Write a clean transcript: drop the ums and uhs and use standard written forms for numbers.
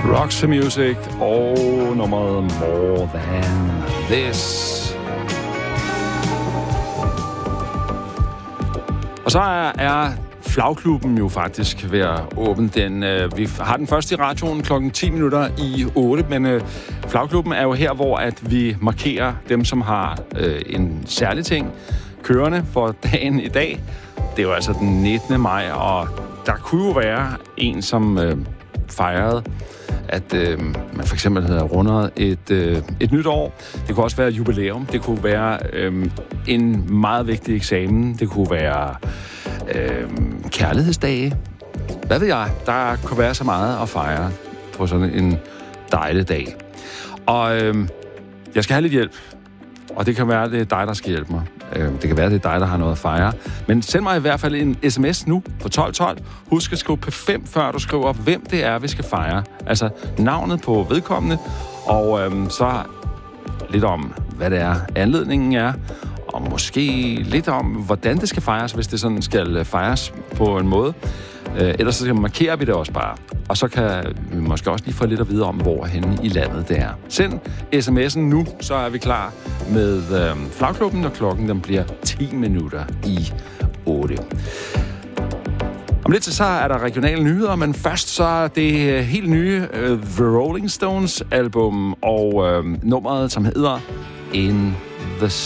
Roxy Music og nummeret More Than This. Og så er Flagklubben jo faktisk ved at åbne den. Vi har den først i radioen klokken 7:10, men Flagklubben er jo her, hvor at vi markerer dem, som har en særlig ting kørende for dagen i dag. Det er jo altså den 19. maj, og der kunne jo være en, som fejrede, at man for eksempel havde rundet et nyt år. Det kunne også være jubilæum. Det kunne være en meget vigtig eksamen. Det kunne være kærlighedsdage. Hvad ved jeg? Der kunne være så meget at fejre på sådan en dejlig dag. Og jeg skal have lidt hjælp. Og det kan være, det er dig, der skal hjælpe mig. Det kan være, det er dig, der har noget at fejre. Men send mig i hvert fald en sms nu på 1212. Husk at skrive P5, før du skriver, hvem det er, vi skal fejre. Altså navnet på vedkommende, og så lidt om, hvad det er, anledningen er, og måske lidt om, hvordan det skal fejres, hvis det sådan skal fejres på en måde. Ellers så markerer vi det også bare. Og så kan vi måske også lige få lidt at vide om, hvor henne i landet det er. Send sms'en nu, så er vi klar med Flagklubben, og klokken den bliver 7:10. Om lidt så er der regionale nyheder, men først så er det helt nye The Rolling Stones album og nummeret, som hedder In The